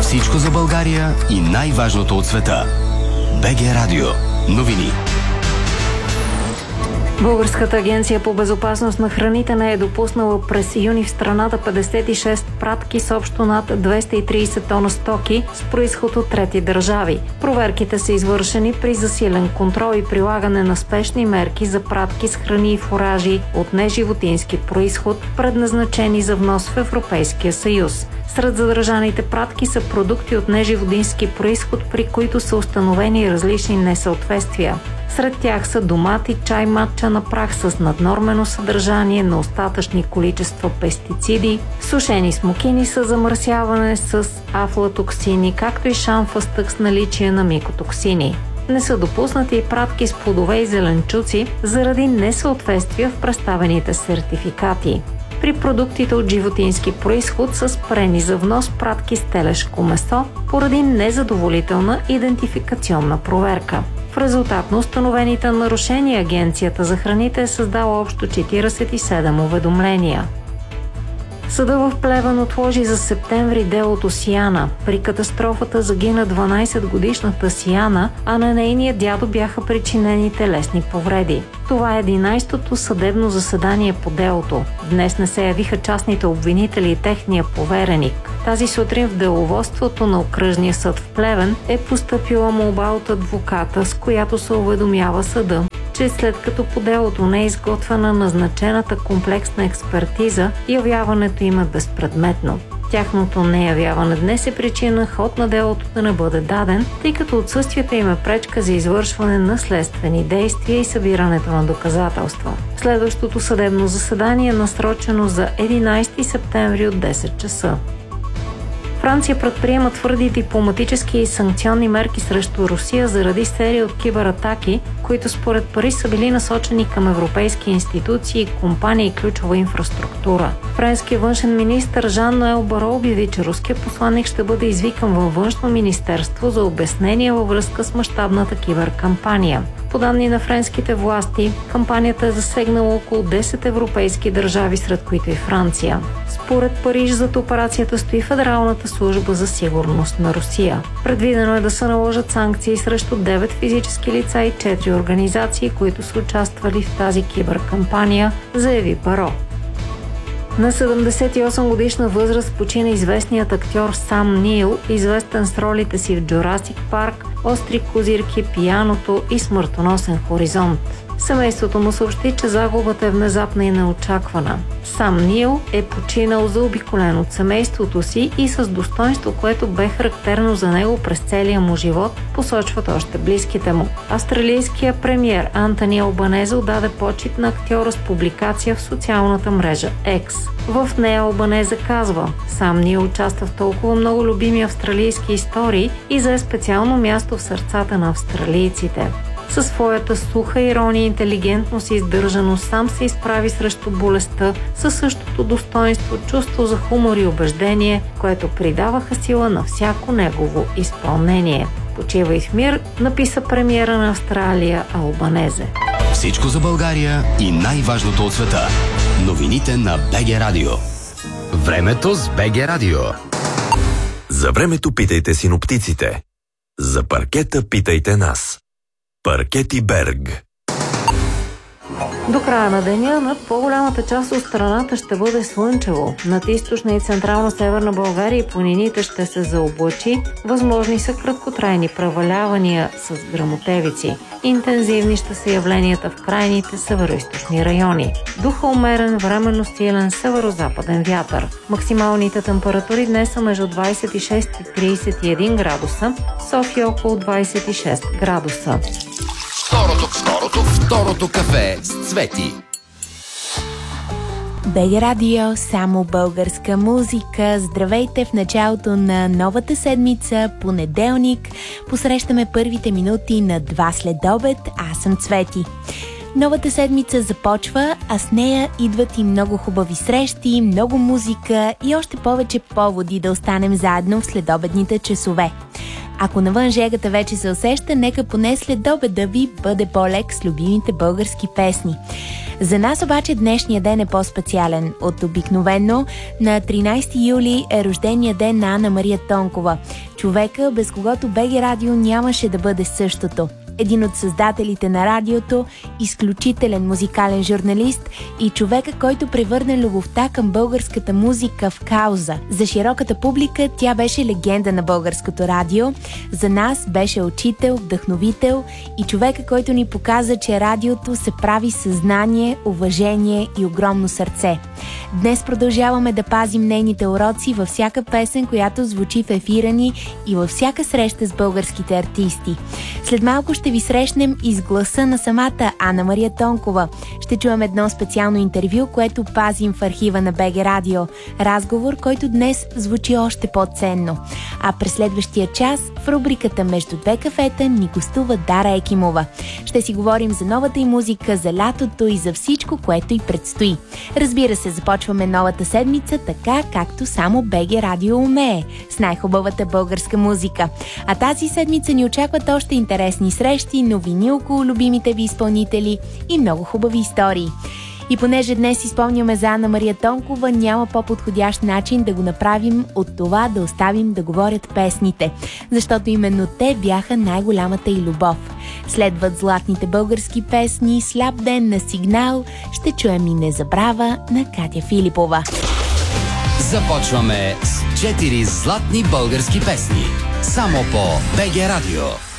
Всичко за България и най-важното от света. БГ Радио. Новини. Българската агенция по безопасност на храните не е допуснала през юни в страната 56 пратки с общо над 230 тона стоки с произход от трети държави. Проверките са извършени при засилен контрол и прилагане на спешни мерки за пратки с храни и фуражи от неживотински произход, предназначени за внос в Европейския съюз. Сред задържаните пратки са продукти от неживотински произход, при които са установени различни несъответствия. Сред тях са домати, чай, матча на прах с наднормено съдържание на остатъчни количества пестициди, сушени смокини с замърсяване с афлатоксини, както и шамфастък с наличие на микотоксини. Не са допуснати и пратки с плодове и зеленчуци заради несъответствия в представените сертификати. При продуктите от животински произход са спрени за внос пратки с телешко месо поради незадоволителна идентификационна проверка. В резултат на установените нарушения Агенцията за храните е създала общо 47 уведомления. Съда в Плевен отложи за септември делото Сияна. При катастрофата загина 12-годишната Сияна, а на нейния дядо бяха причинени телесни повреди. Това е 11-то съдебно заседание по делото. Днес не се явиха частните обвинители и техния повереник. Тази сутрин в деловодството на Окръжния съд в Плевен е постъпила молба от адвоката, с която се уведомява съда, че след като по делото не е изготвена назначената комплексна експертиза, явяването им е безпредметно. Тяхното неявяване днес е причина ход на делото да не бъде даден, тъй като отсъствието им е пречка за извършване на следствени действия и събирането на доказателства. Следващото съдебно заседание е насрочено за 11 септември от 10 часа. Франция предприема твърди дипломатически и санкционни мерки срещу Русия заради серия от кибератаки, които според Париж са били насочени към европейски институции, компании и ключова инфраструктура. Френският външен министър Жан-Ноел Баро обяви, че руският посланник ще бъде извикан във външно министерство за обяснение във връзка с мащабната киберкампания. По данни на френските власти, кампанията е засегнала около 10 европейски държави, сред които и Франция. Според Париж зад операцията стои Федералната служба за сигурност на Русия. Предвидено е да се наложат санкции срещу 9 физически лица и 4 организации, които са участвали в тази киберкампания, заяви Баро. На 78 годишна възраст почина известният актьор Сам Нил, известен с ролите си в Джурасик Парк, Остри козирки, Пияното и Смъртоносен хоризонт. Семейството му съобщи, че загубата е внезапна и неочаквана. Сам Нил е починал заобиколен от семейството си и с достоинство, което бе характерно за него през целия му живот, посочват още близките му. Австралийският премиер Антони Албанезе отдаде почит на актьора с публикация в социалната мрежа X. В нея Албанезе казва: "Сам Нил участва в толкова много любими австралийски истории и зае специално място в сърцата на австралийците. Със своята суха ирония, интелигентност и издържаност сам се изправи срещу болестта със същото достоинство, чувство за хумор и убеждение, което придаваха сила на всяко негово изпълнение. Почивай в мир", написа премиера на Австралия Албанезе. Всичко за България и най-важното от света. Новините на БГ Радио. Времето с БГ Радио. За времето питайте синоптиците. За паркета питайте нас. Паркети Берг. До края на деня над по-голямата част от страната ще бъде слънчево. Над източна и централно-северна България и планините ще се заоблачи. Възможни са краткотрайни превалявания с гръмотевици. Интензивни ще са явленията в крайните североизточни райони. Духа умерен, временно силен северо-западен вятър. Максималните температури днес са между 26 и 31 градуса, София около 26 градуса. Второто кафе с Цвети. БГ Радио, само българска музика. Здравейте в началото на новата седмица, понеделник. Посрещаме първите минути на 2 следобед. Аз съм Цвети. Новата седмица започва, а с нея идват и много хубави срещи, много музика и още повече поводи да останем заедно в следобедните часове. Ако навън жегата вече се усеща, нека поне след обеда ви бъде по-лек с любимите български песни. За нас обаче днешния ден е по-специален от обикновено. На 13 юли е рождения ден на Ана Мария Тонкова. Човека, без когото БГ Радио нямаше да бъде същото. Един от създателите на радиото, изключителен музикален журналист и човека, който превърна любовта към българската музика в кауза. За широката публика тя беше легенда на българското радио, за нас беше учител, вдъхновител и човека, който ни показа, че радиото се прави със знание, уважение и огромно сърце. Днес продължаваме да пазим нейните уроци във всяка песен, която звучи в ефира ни и във всяка среща с българските артисти. След малко ще ви срещнем и с гласа на самата Ана Мария Тонкова. Ще чуем едно специално интервю, което пазим в архива на БГ Радио. Разговор, който днес звучи още по-ценно. А през следващия час в рубриката "Между две кафета" ни гостува Дара Екимова. Ще си говорим за новата й музика, за лятото и за всичко, което й предстои. Разбира се, започваме новата седмица така, както само БГ Радио умее, с най-хубавата българска музика. А тази седмица ни очакват още интересни срещи, новини около любимите ви изпълнители и много хубави истории. И понеже днес изпомняме за Ана Мария Тонкова, няма по-подходящ начин да го направим от това да оставим да говорят песните, защото именно те бяха най-голямата й любов. Следват златните български песни, "Сляп ден" на Сигнал, ще чуем и "Не забрава" на Катя Филипова. Започваме с 4 златни български песни. Само по БГ Радио.